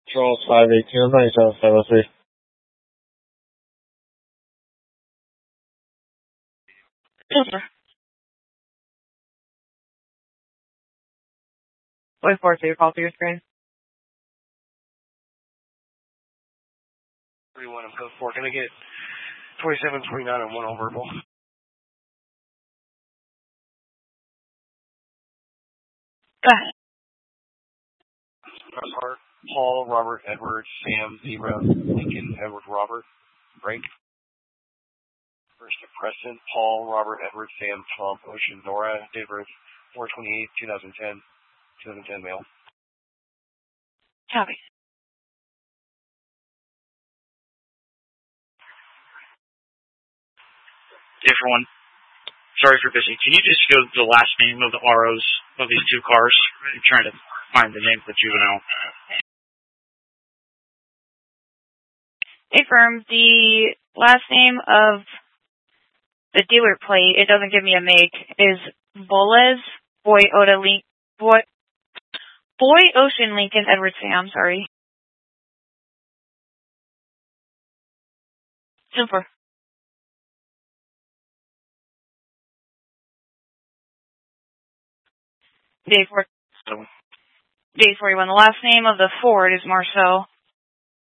Charles 5189773. Super. Wait for it, so your call through your screen. 31 and code 4. Can I get 27, 29, and 1 on verbal? Go ahead. Hart, Paul, Robert, Edward, Sam, Zebra, Lincoln, Edward, Robert, Break. First to Preston, Paul, Robert, Edward, Sam, Tom, Ocean, Nora, date of birth 4/28/2010, 2010 male. Copy. Everyone, sorry for busy. Can you just go to the last name of the ROs of these two cars? I'm trying to find the name of the juvenile. Affirm, the last name of the dealer plate, it doesn't give me a make, is Boles, Boy Ocean Lincoln Edward Sam, sorry. Super. Day 41. The last name of the Ford is Marcel.